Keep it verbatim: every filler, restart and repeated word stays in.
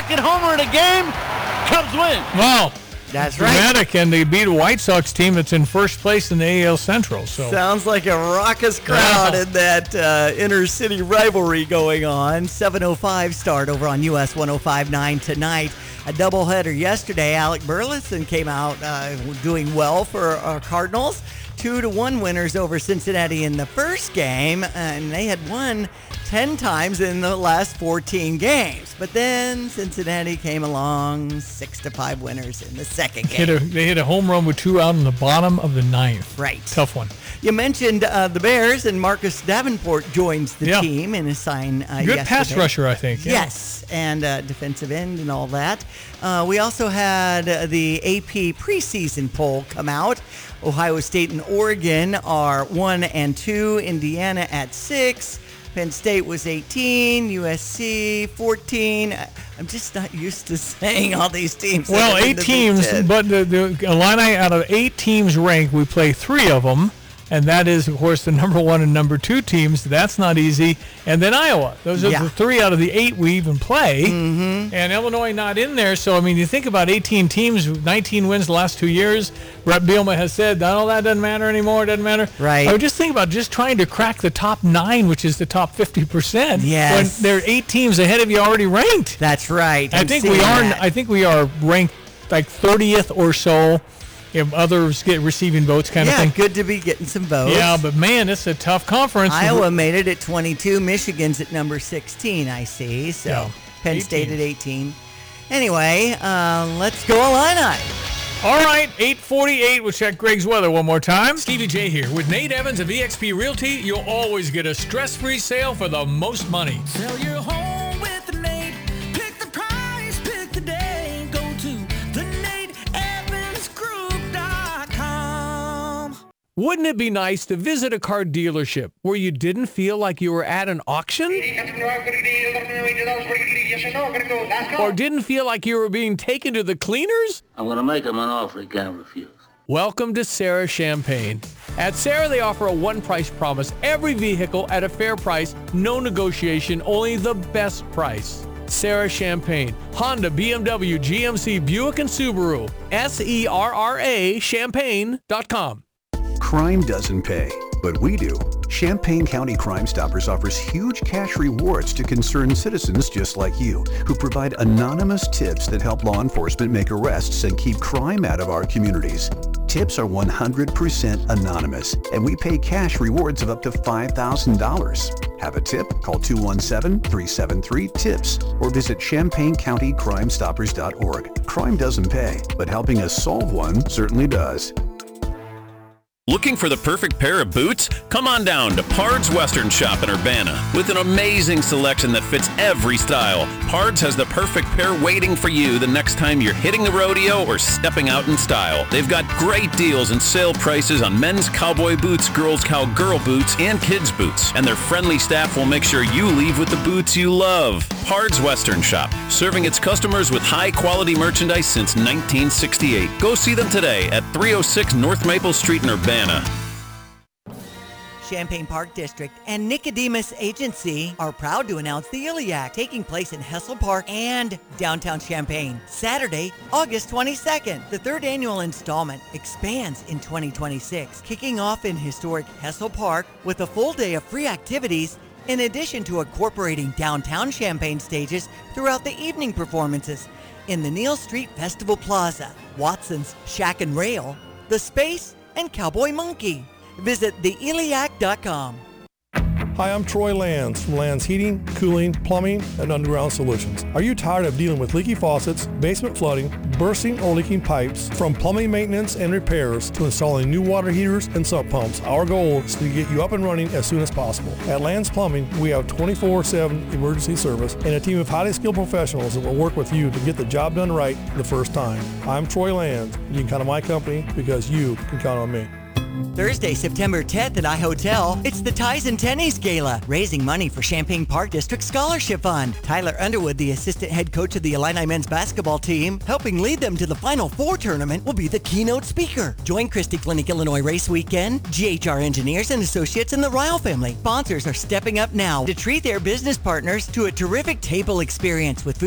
second homer in a game. Cubs win. Wow. That's right. Dramatic, and they beat a White Sox team that's in first place in the A L Central. So sounds like a raucous crowd Wow. in that uh, inner-city rivalry going on. seven oh five start over on U S one oh five point nine tonight. A doubleheader yesterday. Alec Burleson came out uh, doing well for our Cardinals. Two to one winners over Cincinnati in the first game, and they had won ten times in the last fourteen games. But then Cincinnati came along, six to five winners in the second game. hit a, they hit a home run with two out in the bottom of the ninth. Right. Tough one. You mentioned uh, the Bears, and Marcus Davenport joins the Yeah. team in a sign uh, Good yesterday. pass rusher, I think. Yeah. Yes, and uh, defensive end and all that. Uh, we also had uh, the A P preseason poll come out. Ohio State and Oregon are one and two. Indiana at six. Penn State was eighteen. U S C fourteen. I'm just not used to saying all these teams. that Well, are in eight the Big teams, Ten. but the, the Illini, out of eight teams ranked, we play three of them. And that is, of course, the number one and number two teams. That's not easy. And then Iowa. Those are Yeah. the three out of the eight we even play. Mm-hmm. And Illinois not in there. So, I mean, you think about eighteen teams, nineteen wins the last two years. Brett Bielema has said, oh, that doesn't matter anymore. It doesn't matter. Right. I would just think about just trying to crack the top nine, which is the top fifty percent. Yes. When there are eight teams ahead of you already ranked. That's right. I I'm think we seeing are. that. I think we are ranked like thirtieth or so. If others get receiving votes, kind yeah, of thing. good to be getting some votes. Yeah, but man, it's a tough conference. Iowa made it at twenty-two. Michigan's at number sixteen, I see. So Yeah, Penn eighteen. State at eighteen. Anyway, uh, let's go Illini. All right, eight forty-eight. We'll check Greg's weather one more time. Stevie J here. With Nate Evans of E X P Realty, You'll always get a stress-free sale for the most money. Sell your home with Nate. Pick the price, pick the day. Go to the Nate Evans Group dot com. Wouldn't it be nice to visit a car dealership where you didn't feel like you were at an auction? Or didn't feel like you were being taken to the cleaners? I'm going to make him an offer he can't refuse. Welcome to Sarah Champagne. At Sarah, they offer a one-price promise. Every vehicle at a fair price, no negotiation, only the best price. Sarah Champagne, Honda, B M W, G M C, Buick, and Subaru. S E R R A Champagne dot com. Crime doesn't pay, but we do. Champaign County Crime Stoppers offers huge cash rewards to concerned citizens just like you, who provide anonymous tips that help law enforcement make arrests and keep crime out of our communities. Tips are one hundred percent anonymous, and we pay cash rewards of up to five thousand dollars. Have a tip? Call two one seven, three seven three, TIPS or visit champaign county crime stoppers dot org. Crime doesn't pay, but helping us solve one certainly does. Looking for the perfect pair of boots? Come on down to Pard's Western Shop in Urbana. With an amazing selection that fits every style, Pard's has the perfect pair waiting for you the next time you're hitting the rodeo or stepping out in style. They've got great deals and sale prices on men's cowboy boots, girls' cowgirl boots, and kids' boots. And their friendly staff will make sure you leave with the boots you love. Pard's Western Shop, serving its customers with high-quality merchandise since nineteen sixty-eight. Go see them today at three oh six North Maple Street in Urbana. Champaign Park District and Nicodemus Agency are proud to announce the Iliac taking place in Hessel Park and downtown Champaign. Saturday, August twenty-second. The third annual installment expands in twenty twenty-six, kicking off in historic Hessel Park with a full day of free activities in addition to incorporating downtown Champaign stages throughout the evening performances in the Neal Street Festival Plaza, Watson's Shack and Rail, The Space, and Cowboy Monkey. Visit the iliac dot com. Hi, I'm Troy Lands from Lands Heating, Cooling, Plumbing, and Underground Solutions. Are you tired of dealing with leaky faucets, basement flooding, bursting or leaking pipes? From plumbing maintenance and repairs to installing new water heaters and sump pumps, our goal is to get you up and running as soon as possible. At Lands Plumbing, we have twenty-four seven emergency service and a team of highly skilled professionals that will work with you to get the job done right the first time. I'm Troy Lands. You can count on my company because you can count on me. Thursday, September tenth at iHotel, it's the Ties and Tennies Gala, raising money for Champaign Park District Scholarship Fund. Tyler Underwood, the assistant head coach of the Illini men's basketball team, helping lead them to the Final Four tournament, will be the keynote speaker. Join Christie Clinic Illinois Race Weekend, G H R Engineers and Associates, and the Ryle family. Sponsors are stepping up now to treat their business partners to a terrific table experience with food